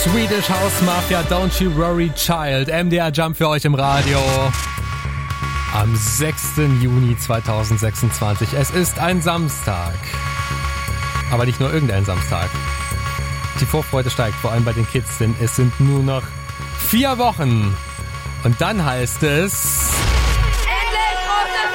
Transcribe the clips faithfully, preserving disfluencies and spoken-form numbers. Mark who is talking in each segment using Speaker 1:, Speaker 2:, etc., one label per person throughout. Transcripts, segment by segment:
Speaker 1: Swedish House Mafia, Don't You Worry Child. M D R Jump für euch im Radio. Am sechsten Juni zweitausendsechsundzwanzig. Es ist ein Samstag. Aber nicht nur irgendein Samstag. Die Vorfreude steigt, vor allem bei den Kids, denn es sind nur noch vier Wochen. Und dann heißt es...
Speaker 2: Endlich große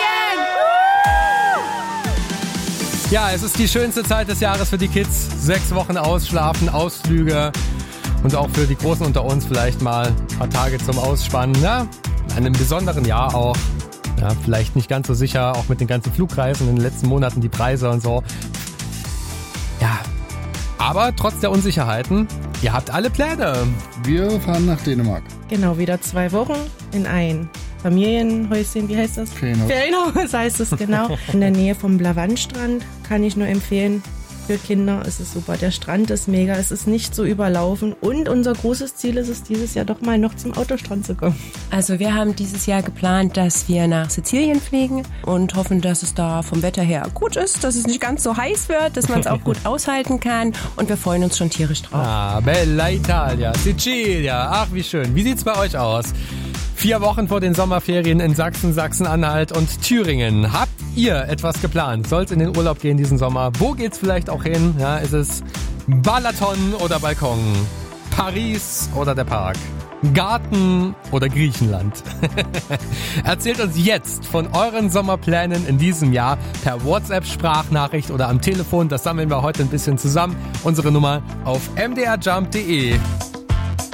Speaker 2: Ferien!
Speaker 1: Ja, es ist die schönste Zeit des Jahres für die Kids. Sechs Wochen ausschlafen, Ausflüge und auch für die Großen unter uns vielleicht mal ein paar Tage zum Ausspannen. Ja, in einem besonderen Jahr auch. Ja, vielleicht nicht ganz so sicher, auch mit den ganzen Flugreisen in den letzten Monaten, die Preise und so. Ja, aber trotz der Unsicherheiten, ihr habt alle Pläne.
Speaker 3: Wir fahren nach Dänemark.
Speaker 4: Genau, wieder zwei Wochen in ein Familienhäuschen, wie heißt das?
Speaker 3: Ferienhaus.
Speaker 4: Ferienhaus heißt es, genau. In der Nähe vom Blavandstrand, kann ich nur empfehlen. Für Kinder ist es super. Der Strand ist mega, es ist nicht so überlaufen. Und unser großes Ziel ist es, dieses Jahr doch mal noch zum Autostrand zu kommen.
Speaker 5: Also wir haben dieses Jahr geplant, dass wir nach Sizilien fliegen und hoffen, dass es da vom Wetter her gut ist, dass es nicht ganz so heiß wird, dass man es auch gut aushalten kann. Und wir freuen uns schon tierisch drauf.
Speaker 1: Ah, Bella Italia, Sicilia. Ach, wie schön. Wie sieht's bei euch aus? Vier Wochen vor den Sommerferien in Sachsen, Sachsen-Anhalt und Thüringen. Habt ihr etwas geplant? Soll's in den Urlaub gehen diesen Sommer? Wo geht's vielleicht auch hin? Ja, ist es Balaton oder Balkon? Paris oder der Park? Garten oder Griechenland? Erzählt uns jetzt von euren Sommerplänen in diesem Jahr per WhatsApp-Sprachnachricht oder am Telefon. Das sammeln wir heute ein bisschen zusammen. Unsere Nummer auf m d r jump punkt d e.